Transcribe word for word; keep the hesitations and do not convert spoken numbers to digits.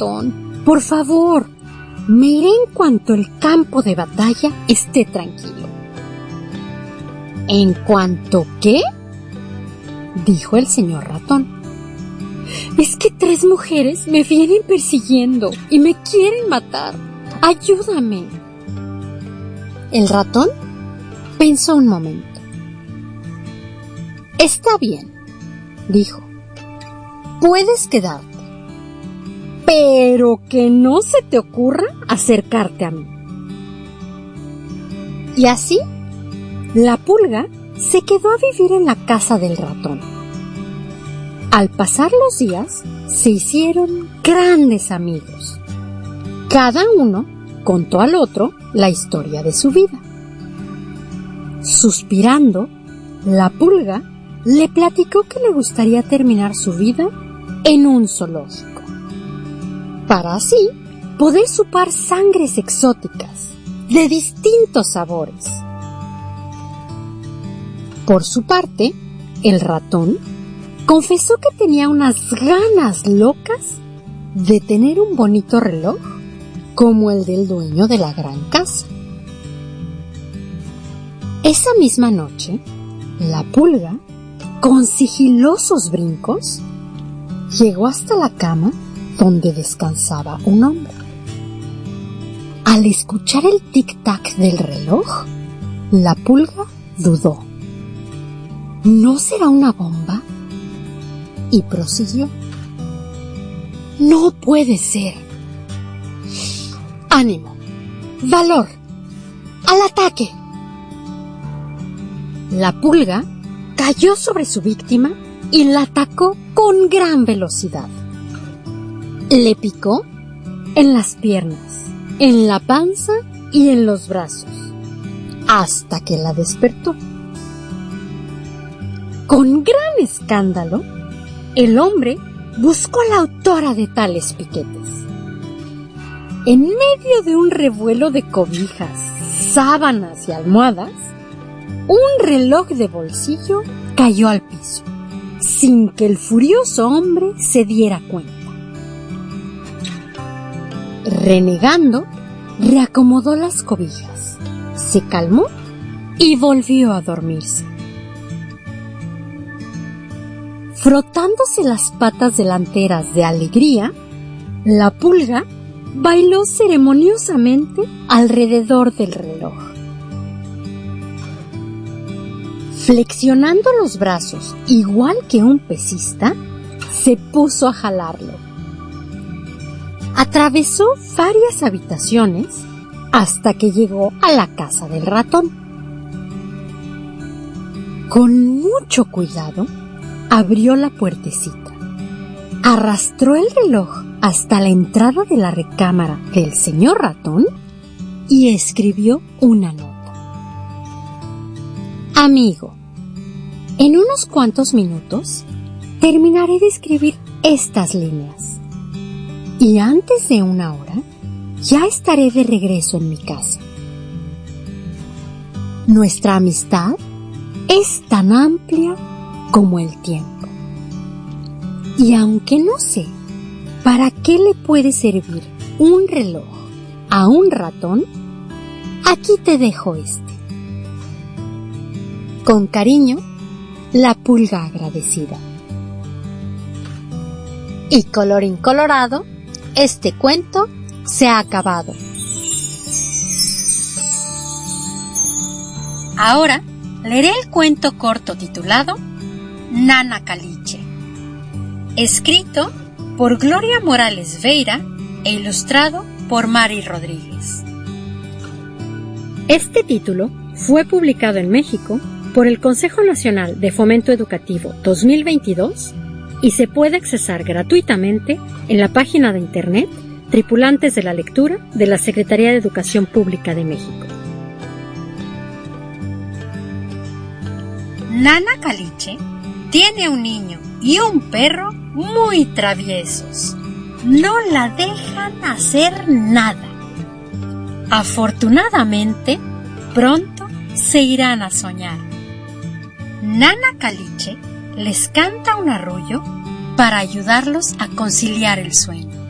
ratón. Por favor, me iré en cuanto el campo de batalla esté tranquilo. ¿En cuanto qué?, dijo el señor ratón. Es que tres mujeres me vienen persiguiendo y me quieren matar. ¡Ayúdame! El ratón pensó un momento. Está bien, dijo. Puedes quedarte, pero que no se te ocurra acercarte a mí. Y así, la pulga se quedó a vivir en la casa del ratón. Al pasar los días, se hicieron grandes amigos. Cada uno contó al otro la historia de su vida. Suspirando, la pulga le platicó que le gustaría terminar su vida en un zoológico, para así poder chupar sangres exóticas de distintos sabores. Por su parte, el ratón confesó que tenía unas ganas locas de tener un bonito reloj como el del dueño de la gran casa. Esa misma noche, la pulga, con sigilosos brincos, llegó hasta la cama donde descansaba un hombre. Al escuchar el tic-tac del reloj, la pulga dudó. ¿No será una bomba? Y prosiguió. No puede ser. ¡Ánimo! ¡Valor! ¡Al ataque! La pulga cayó sobre su víctima y la atacó con gran velocidad. Le picó en las piernas, en la panza y en los brazos, hasta que la despertó. Con gran escándalo, el hombre buscó a la autora de tales piquetes. En medio de un revuelo de cobijas, sábanas y almohadas, un reloj de bolsillo cayó al piso, sin que el furioso hombre se diera cuenta. Renegando, reacomodó las cobijas, se calmó y volvió a dormirse. Frotándose las patas delanteras de alegría, la pulga bailó ceremoniosamente alrededor del reloj. Flexionando los brazos igual que un pesista, se puso a jalarlo. Atravesó varias habitaciones hasta que llegó a la casa del ratón. Con mucho cuidado, abrió la puertecita, arrastró el reloj hasta la entrada de la recámara del señor ratón y escribió una nota. Amigo, en unos cuantos minutos terminaré de escribir estas líneas y antes de una hora ya estaré de regreso en mi casa. Nuestra amistad es tan amplia como el tiempo. Y aunque no sé para qué le puede servir un reloj a un ratón, aquí te dejo este. Con cariño, la pulga agradecida. Y colorín colorado, este cuento se ha acabado. Ahora leeré el cuento corto titulado Nana Caliche, escrito por Gloria Morales Veira e ilustrado por Mari Rodríguez. Este título fue publicado en México por el Consejo Nacional de Fomento Educativo dos mil veintidós y se puede accesar gratuitamente en la página de internet Tripulantes de la Lectura de la Secretaría de Educación Pública de México. Nana Caliche tiene un niño y un perro muy traviesos. No la dejan hacer nada. Afortunadamente, pronto se irán a soñar. Nana Caliche les canta un arrullo para ayudarlos a conciliar el sueño.